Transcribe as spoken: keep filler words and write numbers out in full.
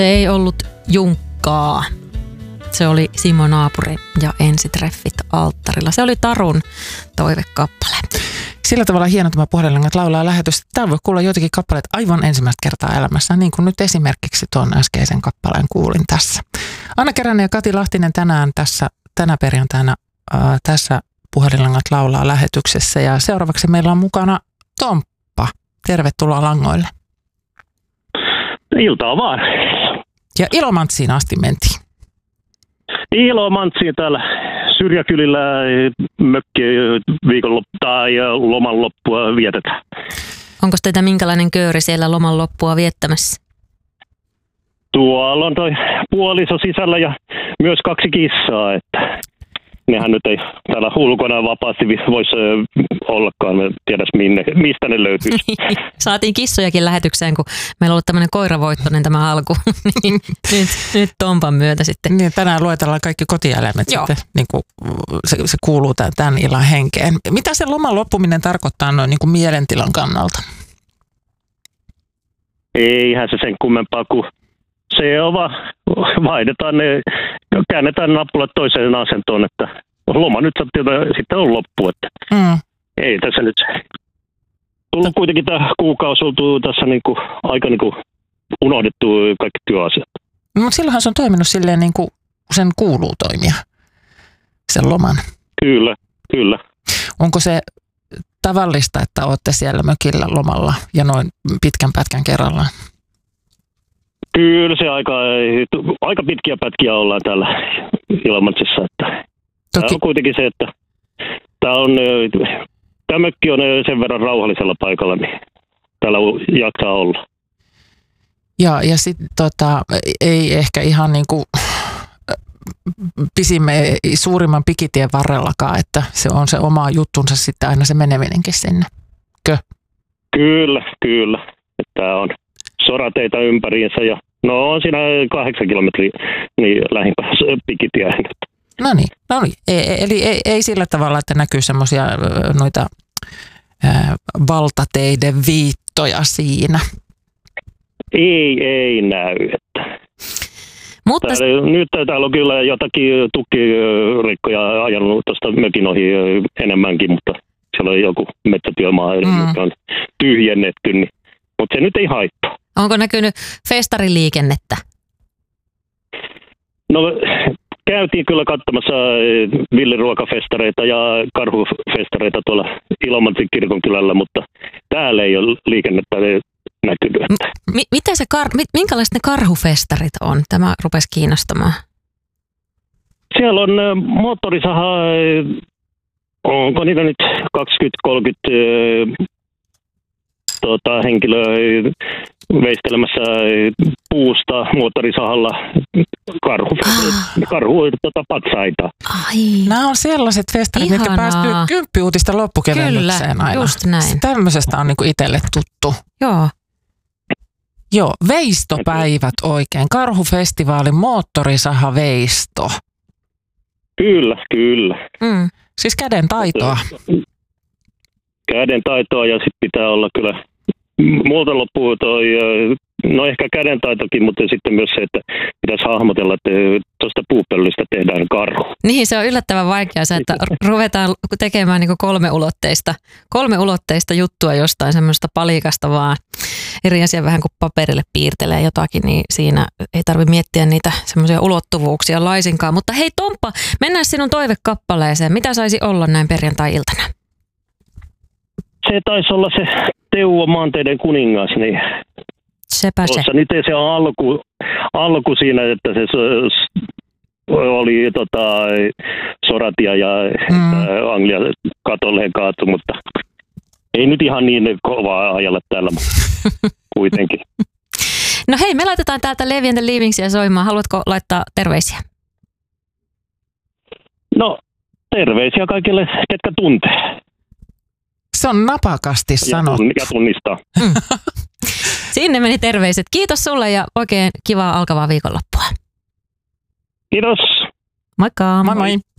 Ei ollut junkkaa. Se oli Simo Naapuri ja Ensitreffit alttarilla. Se oli Tarun toivekappale. Sillä tavalla hieno tämä Puhelinlangat laulaa lähetys. Täällä voi kuulla joitakin kappaleet aivan ensimmäistä kertaa elämässä, niin kuin nyt esimerkiksi tuon äskeisen kappaleen kuulin tässä. Anna Keränen ja Kati Lahtinen tänään tässä, tänä perjantaina ää, tässä Puhelinlangat laulaa lähetyksessä. Ja seuraavaksi meillä on mukana Tomppa. Tervetuloa langoille. Iltaa vaan. Ja Ilomantsiin asti mentiin. Ilomantsiin täällä syrjäkylillä mökki viikonloppu tai loman loppua vietetään. Onko teitä minkälainen kööri siellä loman loppua viettämässä? Tuolla on toi puoliso sisällä ja myös kaksi kissaa, että nehän nyt ei täällä ulkona vapaasti voisi ollakaan. Me tiedäs minne, mistä ne löytyy. Saatiin kissojakin lähetykseen, kun meillä on ollut tämmöinen koiravoittoinen tämä alku. nyt, nyt Tompan myötä sitten. Niin, tänään luetellaan kaikki kotieläimet sitten. Niin kuin se, se kuuluu tämän illan henkeen. Mitä se loman loppuminen tarkoittaa noin niin kuin mielentilan kannalta? Eihän se sen kummempaa kuin se on vaan, vaihdetaan ne, käännetään nappulat toiseen asentoon, että loma nyt sitten on loppu, että mm. ei tässä nyt tullut kuitenkin tämä kuukausi oltu tässä niinku, aika niinku unohdettu kaikki työasiat. No, mutta silloinhan se on toiminut silleen niin kuin sen kuuluu toimia, sen loman. Kyllä, kyllä. Onko se tavallista, että olette siellä mökillä lomalla ja noin pitkän pätkän kerrallaan? Kyllä se aika, aika pitkiä pätkiä ollaan täällä Ilomantsissa. Että tämä on kuitenkin se, että tämä, on, tämä mökki on sen verran rauhallisella paikalla, niin täällä jaksaa olla. Ja, ja sitten tota, ei ehkä ihan niin kuin pisimme suurimman pikitien varrellakaan, että se on se oma juttunsa sitten aina se meneminenkin sinne. Kö? Kyllä, kyllä. Tämä on sorateita ympäriinsä ja no on siinä kahdeksan kilometriä niin lähimpää pikitie. No niin, no niin. E- eli ei, ei sillä tavalla, että näkyy semmoisia noita ää, valtateiden viittoja siinä. Ei, ei näy. Että. Mutta täällä, nyt täällä on kyllä jotakin tukkirikkoja ajanut tuosta mökin ohi enemmänkin, mutta siellä on joku metsätyömaa, mm. joka on tyhjennetty, niin, mutta se nyt ei haittaa. Onko näkynyt festariliikennettä? No käytiin kyllä katsomassa villiruokafestareita ja karhufestareita tuolla Ilomantsin kirkonkylällä, mutta täällä ei ole liikennettä näkynyt. M- mitä se kar- minkälaiset ne karhufestarit on? Tämä rupesi kiinnostamaan. Siellä on moottorisaha, onko niitä nyt kaksikymmentä kolmekymmentä Tuota, henkilöä veistelemässä puusta moottorisahalla karhu, ah. karhu tuota, patsaita. Ai. Nämä on sellaiset festarit, ihanaa, mitkä päästyy kymppiuutista loppukevennykseen aina. Just näin. Tämmöisestä on niinku itselle tuttu. Joo. Joo, veistopäivät oikein. Karhufestivaali, moottorisaha, veisto. Kyllä, kyllä. Mm. Siis käden taitoa. Käden taitoa ja sitten pitää olla kyllä, muuten loppuu toi, no ehkä käden taitokin, mutta sitten myös se, että pitäisi hahmotella, että tuosta puupöllistä tehdään karhu. Niin, se on yllättävän vaikeaa se, että ruvetaan tekemään niin kolmeulotteista, kolmeulotteista juttua jostain semmoista palikasta vaan. Eri asia vähän kuin paperille piirtelee jotakin, niin siinä ei tarvitse miettiä niitä semmoisia ulottuvuuksia laisinkaan. Mutta hei Tomppa, mennään sinun toivekappaleeseen. Mitä saisi olla näin perjantai-iltana? Se taisi olla se Teuvo maanteiden kuningas, niin sepä se. Nyt ei se alku, alku siinä, että se oli tota, soratia ja mm. Anglia katolleen kaatu, mutta ei nyt ihan niin kovaa ajalla täällä, kuitenkin. No hei, me laitetaan täältä Levi and the Leavingsia soimaan. Haluatko laittaa terveisiä? No, terveisiä kaikille, ketkä tuntee. Se on napakasti sanottu. Ja tunnistaa. Mm. Sinne meni terveiset. Kiitos sulle ja oikein kivaa alkavaa viikonloppua. Kiitos. Moikka. Moi moi.